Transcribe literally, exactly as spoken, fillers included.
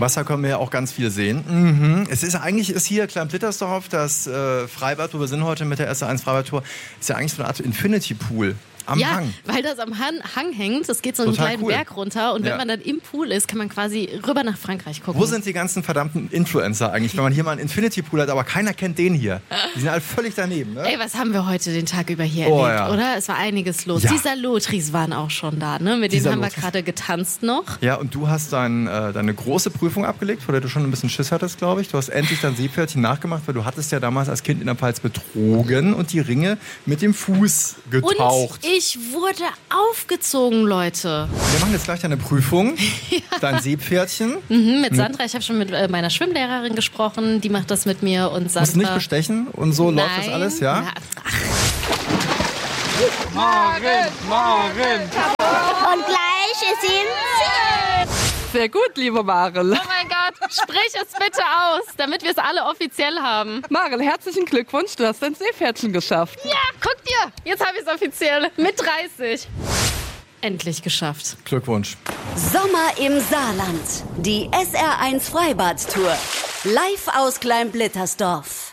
Wasser können wir ja auch ganz viel sehen. Mhm. Es ist eigentlich ist hier Klein-Blittersdorf, das äh, Freibad, wo wir sind heute mit der S R eins Freibad-Tour, ist ja eigentlich so eine Art Infinity Pool. Am ja, Hang. weil das am Hang, Hang hängt. Es geht so einen Total kleinen cool. Berg runter. Und wenn Ja. man dann im Pool ist, kann man quasi rüber nach Frankreich gucken. Wo sind die ganzen verdammten Influencer eigentlich, wenn man hier mal einen Infinity Pool hat, aber keiner kennt den hier. Die sind halt völlig daneben. Ne? Ey, was haben wir heute den Tag über hier Oh, erlebt, ja. oder? Es war einiges los. Ja. Die Salotris waren auch schon da, ne? Mit denen Die haben wir Salotris. gerade getanzt noch. Ja, und du hast dein, äh, deine große Prüfung abgelegt, vor der du schon ein bisschen Schiss hattest, glaube ich. Du hast endlich dein Seepferdchen nachgemacht, weil du hattest ja damals als Kind in der Pfalz betrogen und die Ringe mit dem Fuß getaucht. Und ich wurde aufgezogen, Leute. Wir machen jetzt gleich deine Prüfung, dein Seepferdchen. Mhm, mit Sandra, ich habe schon mit äh, meiner Schwimmlehrerin gesprochen, die macht das mit mir und Sandra... Musst nicht bestechen und so läuft das Nein. alles, ja? Na, ach, Maren, Maren. Und gleich ist sie im Ziel. Sehr gut, liebe Maren. oh mein Gott, sprich es bitte aus, damit wir es alle offiziell haben. Maren, herzlichen Glückwunsch, du hast dein Seepferdchen geschafft. Ja, guck dir, jetzt habe ich es offiziell. Mit dreißig. Endlich geschafft. Glückwunsch. Sommer im Saarland. Die S R eins Freibad-Tour. Live aus Klein-Blittersdorf.